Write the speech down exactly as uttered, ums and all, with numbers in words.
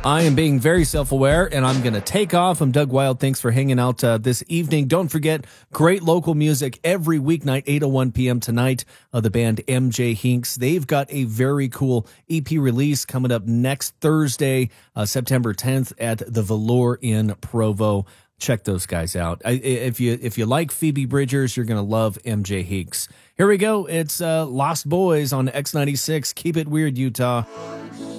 I am being very self-aware, and I'm going to take off. I'm Doug Wild. Thanks for hanging out uh, this evening. Don't forget, great local music every weeknight, eight oh one p.m. tonight. Uh, the band M J Hinks. They've got a very cool E P release coming up next Thursday, uh, September tenth at the Velour in Provo. Check those guys out. I, if you if you like Phoebe Bridgers, you're going to love M J Hinks. Here we go. It's uh, Lost Boys on X ninety-six. Keep it weird, Utah.